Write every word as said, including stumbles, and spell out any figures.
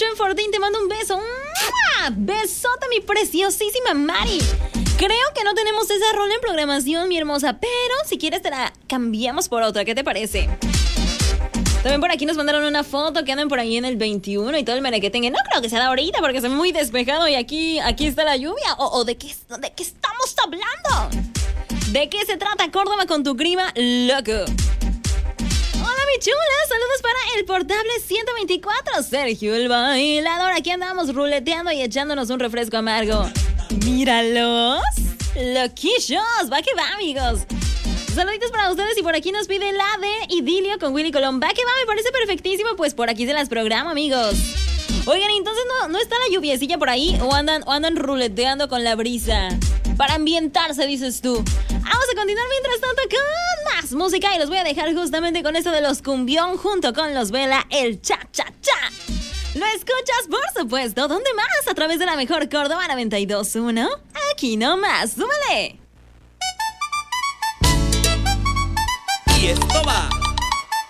mucho en Fortín, te mando un beso. ¡Mua! Besote, mi preciosísima Mari. Creo que no tenemos esa rola en programación, mi hermosa, pero si quieres te la cambiamos por otra, ¿qué te parece? También por aquí nos mandaron una foto que andan por ahí en el veintiuno y todo el merequetengue. No creo que sea de ahorita porque está muy despejado y aquí, aquí está la lluvia. ¿O, o de, qué, de qué estamos hablando? ¿De qué se trata Córdoba con tu clima loco? Hola, mi chula. Saludos para el portable ciento veinticuatro. Sergio el bailador. Aquí andamos ruleteando y echándonos un refresco amargo. ¡Míralos! ¡Loquillos! Va que va, amigos. Saluditos para ustedes y por aquí nos pide la de Idilio con Willy Colón. Va que va, me parece perfectísimo, pues por aquí se las programo, amigos. Oigan, entonces no, no está la lluviecilla por ahí o andan, o andan ruleteando con la brisa. Para ambientarse, dices tú. Vamos a continuar mientras tanto con más música y los voy a dejar justamente con esto de los cumbión junto con los Vela, el cha cha cha. Lo escuchas, por supuesto, ¿dónde más? A través de la mejor Córdoba noventa y dos punto uno. Aquí nomás, súmale.